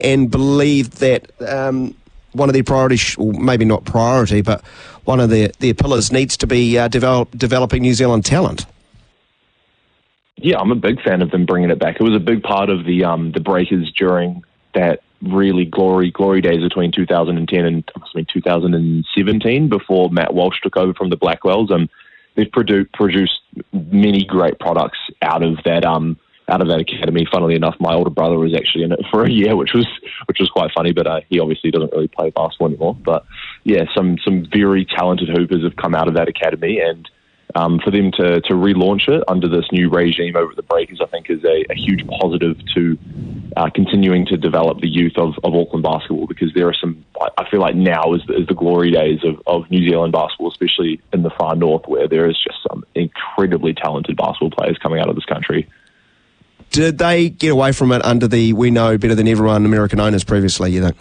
and believe that one of their priorities, or maybe not priority, but one of their pillars needs to be developing New Zealand talent. Yeah, I'm a big fan of them bringing it back. It was a big part of the Breakers during that really glory days between 2010 and 2017, before Matt Walsh took over from the Blackwells. They've produced many great products out of that academy. Funnily enough, my older brother was actually in it for a year, which was quite funny. But he obviously doesn't really play basketball anymore. But yeah, some very talented hoopers have come out of that academy, and for them to relaunch it under this new regime over at the Breakers, I think is a huge positive to continuing to develop the youth of Auckland basketball, because there are some, I feel like now is the glory days of New Zealand basketball, especially in the far north, where there is just some incredibly talented basketball players coming out of this country. Did they get away from it under the "we know better than everyone" American owners previously, you think?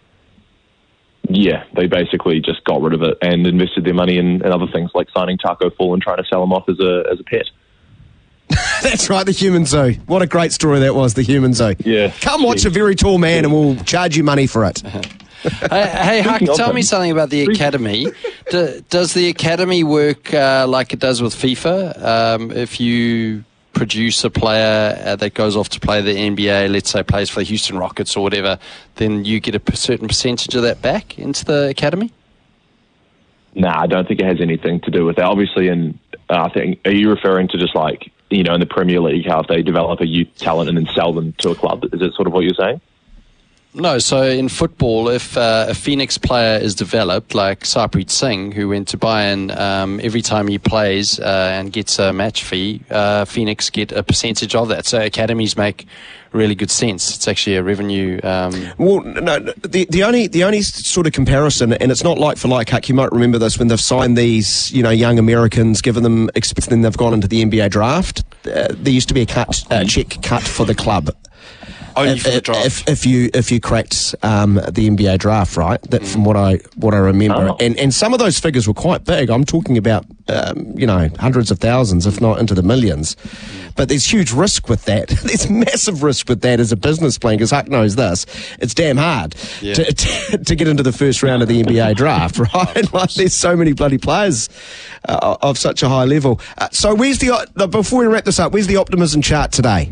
Yeah, they basically just got rid of it and invested their money in other things, like signing Taco Fall and trying to sell him off as a pet. That's right, the Human Zoo. What a great story that was, the Human Zoo. Yeah. Come watch a very tall man and we'll charge you money for it. Hey, Huck, tell me something about the academy. Does the academy work like it does with FIFA? If you produce a player that goes off to play the NBA, let's say plays for the Houston Rockets or whatever, then you get a certain percentage of that back into the academy? Nah, I don't think it has anything to do with that. Obviously, I think, are you referring to just like, in the Premier League, how if they develop a youth talent and then sell them to a club? Is that sort of what you're saying? No, so in football, if a Phoenix player is developed, like Sarpreet Singh, who went to Bayern, every time he plays and gets a match fee, Phoenix get a percentage of that. So academies make really good sense. It's actually a revenue. Well, no, the only sort of comparison, and it's not like for like, Huck, you might remember this when they've signed these, young Americans, given them experience, then they've gone into the NBA draft. There used to be a check cut for the club. Only for the draft. If you cracked the NBA draft, right? That from what I remember, and some of those figures were quite big. I'm talking about hundreds of thousands, if not into the millions. But there's huge risk with that. There's massive risk with that as a business plan, because Huck knows this. It's damn hard to get into the first round of the NBA draft, right? Like, there's so many bloody players of such a high level. So before we wrap this up, where's the optimism chart today?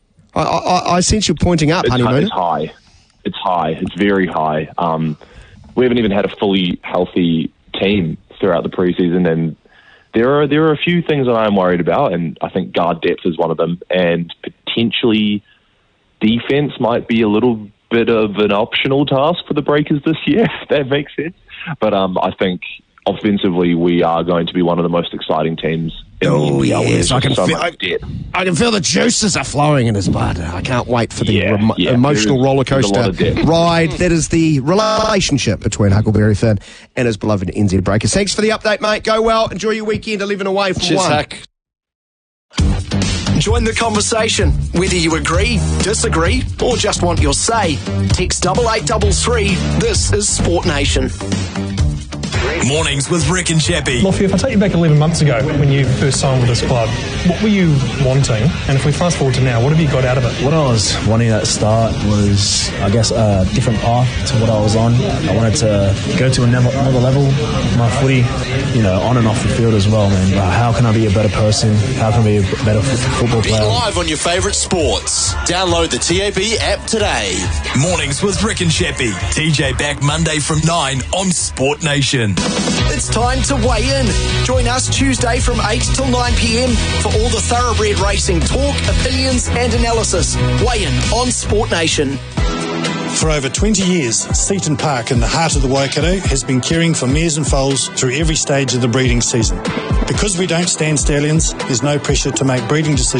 I sense you pointing up, Honeymoon. It's high. It's high. It's very high. We haven't even had a fully healthy team throughout the preseason, and there are a few things that I'm worried about, and I think guard depth is one of them, and potentially defense might be a little bit of an optional task for the Breakers this year, if that makes sense. But I think offensively we are going to be one of the most exciting teams. Yes, I can feel the juices are flowing in his blood. I can't wait for the emotional rollercoaster ride that is the relationship between Huckleberry Finn and his beloved NZ Breakers. Thanks for the update, mate. Go well. Enjoy your weekend 11 away from one. Huck. Join the conversation. Whether you agree, disagree, or just want your say, text 8833. This is Sport Nation. Mornings with Rick and Chappie. Loffy, if I take you back 11 months ago when you first signed with this club, what were you wanting? And if we fast forward to now, what have you got out of it? What I was wanting at the start was, I guess, a different path to what I was on. I wanted to go to another level with my footy, on and off the field as well, man. How can I be a better person? How can I be a better football player? Be live on your favourite sports. Download the TAB app today. Mornings with Rick and Chappie. TJ back Monday from 9 on Sport Nation. It's time to weigh in. Join us Tuesday from 8 till 9 p.m. for all the thoroughbred racing talk, opinions and analysis. Weigh in on Sport Nation. For over 20 years, Seaton Park in the heart of the Waikato has been caring for mares and foals through every stage of the breeding season. Because we don't stand stallions, there's no pressure to make breeding decisions